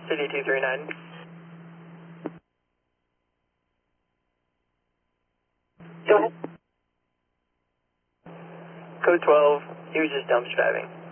City 239. Go ahead. Code 12, he was just dump driving.